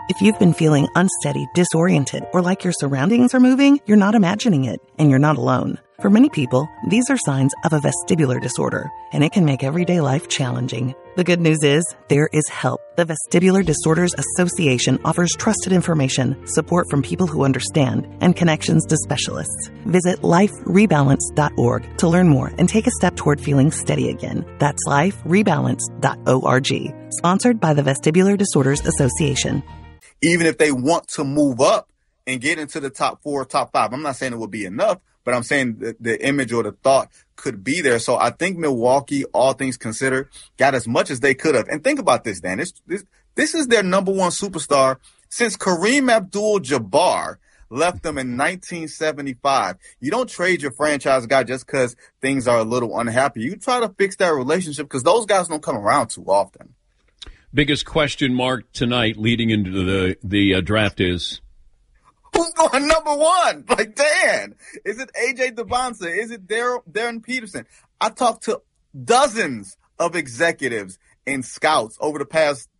If you've been feeling unsteady, disoriented, or like your surroundings are moving, you're not imagining it, and you're not alone. For many people, these are signs of a vestibular disorder, and it can make everyday life challenging. The good news is, there is help. The Vestibular Disorders Association offers trusted information, support from people who understand, and connections to specialists. Visit liferebalance.org to learn more and take a step toward feeling steady again. That's liferebalance.org. Sponsored by the Vestibular Disorders Association. Even if they want to move up and get into the top 4, top 5, I'm not saying it would be enough, but I'm saying the image or the thought could be there. So I think Milwaukee, all things considered, got as much as they could have. And think about this, Dan. This is their number one superstar since Kareem Abdul-Jabbar left them in 1975. You don't trade your franchise guy just because things are a little unhappy. You try to fix that relationship because those guys don't come around too often. Biggest question mark tonight leading into the draft is? Who's going number one? Like, Dan, is it A.J. Dubonsa? Is it Darren Peterson? I talked to dozens of executives and scouts over the past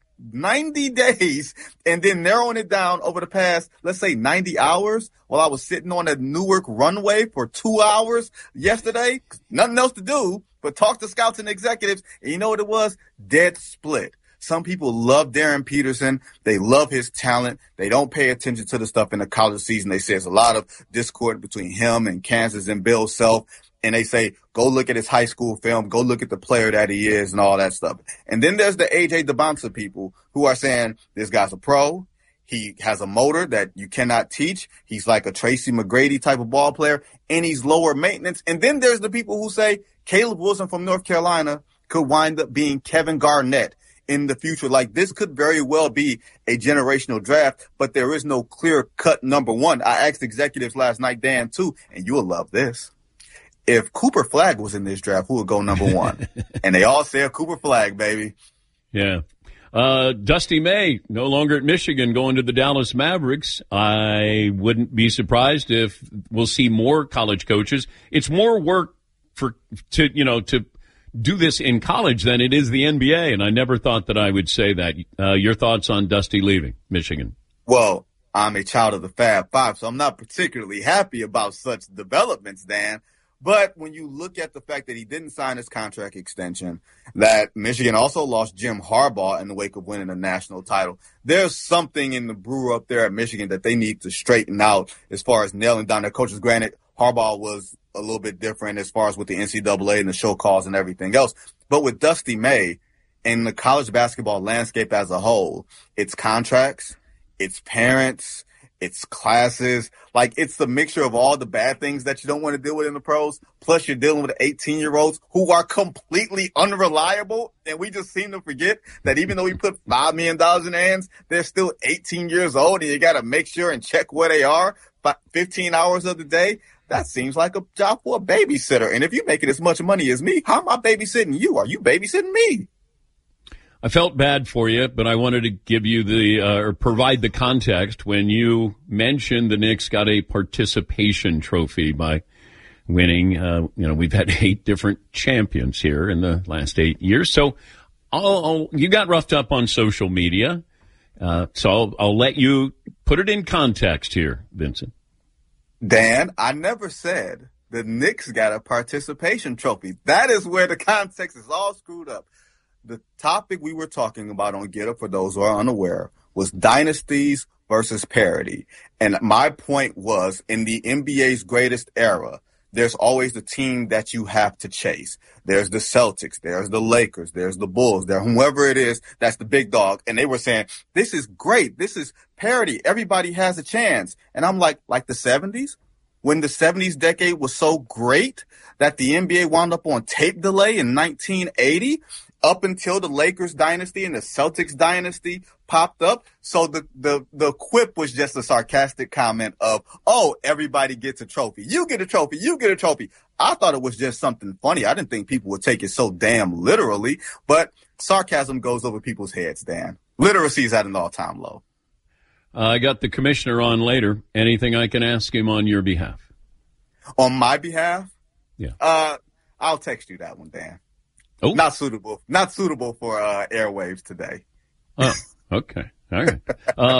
90 days and then narrowing it down over the past, let's say, 90 hours while I was sitting on a Newark runway for 2 hours yesterday. Nothing else to do but talk to scouts and executives. And you know what it was? Dead split. Some people love Darren Peterson. They love his talent. They don't pay attention to the stuff in the college season. They say there's a lot of discord between him and Kansas and Bill Self. And they say, go look at his high school film. Go look at the player that he is and all that stuff. And then there's the A.J. Dubonsa people who are saying this guy's a pro. He has a motor that you cannot teach. He's like a Tracy McGrady type of ball player, and he's lower maintenance. And then there's the people who say Caleb Wilson from North Carolina could wind up being Kevin Garnett in the future. Like, this could very well be a generational draft, but there is no clear-cut number one. I asked executives last night, Dan, too, and you will love this. If Cooper Flagg was in this draft, who would go number one? And they all said Cooper Flagg, baby. Yeah. Dusty May, no longer at Michigan, going to the Dallas Mavericks. I wouldn't be surprised if we'll see more college coaches. It's more work to do this in college than it is the NBA, and I never thought that I would say that. Your thoughts on Dusty leaving Michigan? Well, I'm a child of the Fab Five, so I'm not particularly happy about such developments, Dan. But when you look at the fact that he didn't sign his contract extension, that Michigan also lost Jim Harbaugh in the wake of winning a national title, there's something in the brew up there at Michigan that they need to straighten out as far as nailing down their coaches. Granted, Harbaugh was a little bit different as far as with the NCAA and the show calls and everything else. But with Dusty May and the college basketball landscape as a whole, it's contracts, it's parents, it's classes. Like, it's the mixture of all the bad things that you don't want to deal with in the pros. Plus, you're dealing with 18-year-olds who are completely unreliable. And we just seem to forget that even though we put $5 million in their hands, they're still 18 years old. And you got to make sure and check where they are 15 hours of the day. That seems like a job for a babysitter. And if you're making as much money as me, how am I babysitting you? Are you babysitting me? I felt bad for you, but I wanted to give you or provide the context when you mentioned the Knicks got a participation trophy by winning. We've had 8 different champions here in the last 8 years. So you got roughed up on social media. So I'll let you put it in context here, Vincent. Dan, I never said the Knicks got a participation trophy. That is where the context is all screwed up. The topic we were talking about on Get Up, for those who are unaware, was dynasties versus parity. And my point was, in the NBA's greatest era, there's always the team that you have to chase. There's the Celtics, there's the Lakers, there's the Bulls, whoever it is, that's the big dog. And they were saying, this is great. This is parity. Everybody has a chance. And I'm like the 70s? When the 70s decade was so great that the NBA wound up on tape delay in 1980? Up until the Lakers dynasty and the Celtics dynasty popped up. So the quip was just a sarcastic comment of, oh, everybody gets a trophy. You get a trophy. You get a trophy. I thought it was just something funny. I didn't think people would take it so damn literally, but sarcasm goes over people's heads, Dan. Literacy is at an all-time low. I got the commissioner on later. Anything I can ask him on your behalf? On my behalf? Yeah. I'll text you that one, Dan. Oh. Not suitable for airwaves today. Oh, okay. All right.